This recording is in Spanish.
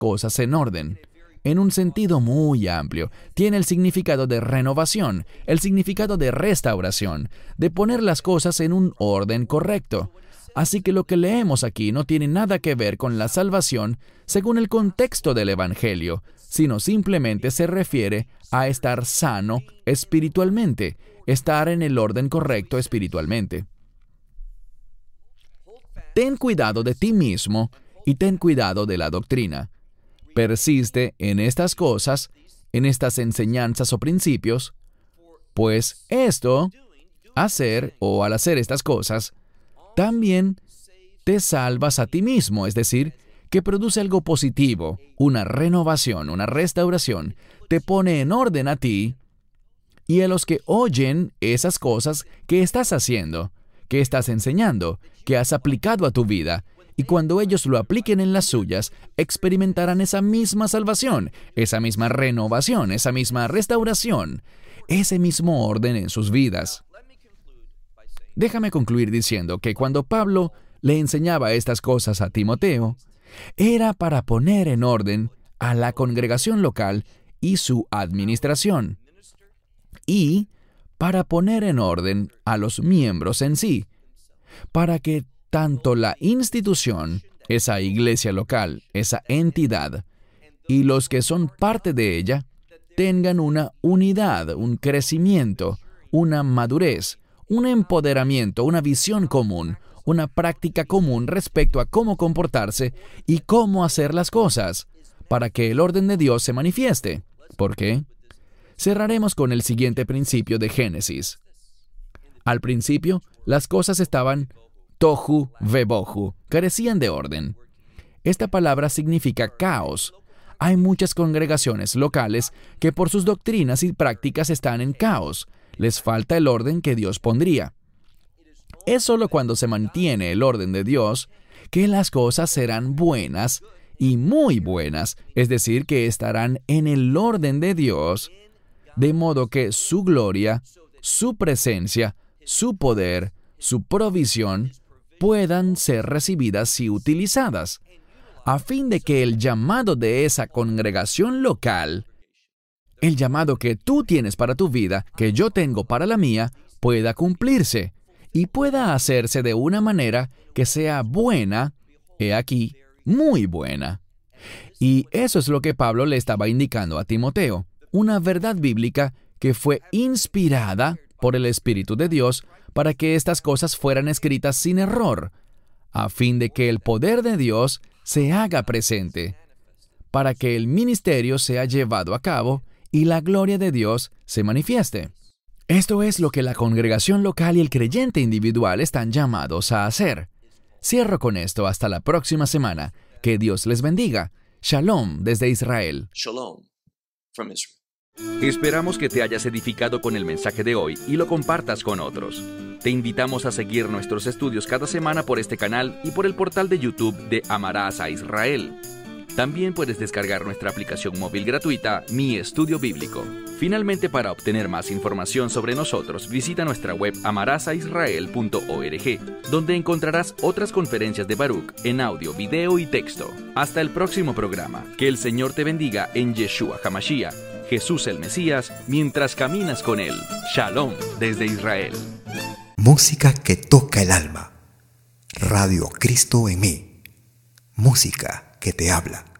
cosas en orden. En un sentido muy amplio, tiene el significado de renovación, el significado de restauración, de poner las cosas en un orden correcto. Así que lo que leemos aquí no tiene nada que ver con la salvación según el contexto del Evangelio, sino simplemente se refiere a estar sano espiritualmente, estar en el orden correcto espiritualmente. Ten cuidado de ti mismo y ten cuidado de la doctrina. Persiste en estas cosas, en estas enseñanzas o principios, pues al hacer estas cosas, también te salvas a ti mismo, es decir, que produce algo positivo, una renovación, una restauración, te pone en orden a ti y a los que oyen esas cosas que estás haciendo, que estás enseñando, que has aplicado a tu vida. Y cuando ellos lo apliquen en las suyas, experimentarán esa misma salvación, esa misma renovación, esa misma restauración, ese mismo orden en sus vidas. Déjame concluir diciendo que cuando Pablo le enseñaba estas cosas a Timoteo, era para poner en orden a la congregación local y su administración, y para poner en orden a los miembros en sí, para que tanto la institución, esa iglesia local, esa entidad, y los que son parte de ella, tengan una unidad, un crecimiento, una madurez, un empoderamiento, una visión común, una práctica común respecto a cómo comportarse y cómo hacer las cosas, para que el orden de Dios se manifieste. ¿Por qué? Cerraremos con el siguiente principio de Génesis. Al principio, las cosas estaban tohu vebohu, carecían de orden. Esta palabra significa caos. Hay muchas congregaciones locales que por sus doctrinas y prácticas están en caos. Les falta el orden que Dios pondría. Es solo cuando se mantiene el orden de Dios que las cosas serán buenas y muy buenas, es decir, que estarán en el orden de Dios, de modo que su gloria, su presencia, su poder, su provisión puedan ser recibidas y utilizadas, a fin de que el llamado de esa congregación local, el llamado que tú tienes para tu vida, que yo tengo para la mía, pueda cumplirse y pueda hacerse de una manera que sea buena, he aquí, muy buena. Y eso es lo que Pablo le estaba indicando a Timoteo, una verdad bíblica que fue inspirada por el Espíritu de Dios para que estas cosas fueran escritas sin error, a fin de que el poder de Dios se haga presente, para que el ministerio sea llevado a cabo y la gloria de Dios se manifieste. Esto es lo que la congregación local y el creyente individual están llamados a hacer. Cierro con esto hasta la próxima semana. Que Dios les bendiga. Shalom desde Israel. Shalom from Israel. Esperamos que te hayas edificado con el mensaje de hoy y lo compartas con otros. Te invitamos a seguir nuestros estudios cada semana por este canal y por el portal de YouTube de Amarás a Israel. También puedes descargar nuestra aplicación móvil gratuita, Mi Estudio Bíblico. Finalmente, para obtener más información sobre nosotros, visita nuestra web amarasaisrael.org, donde encontrarás otras conferencias de Baruch en audio, video y texto. Hasta el próximo programa. Que el Señor te bendiga en Yeshua HaMashiach, Jesús el Mesías, mientras caminas con Él. Shalom desde Israel. Música que toca el alma. Radio Cristo en mí. Música que te habla.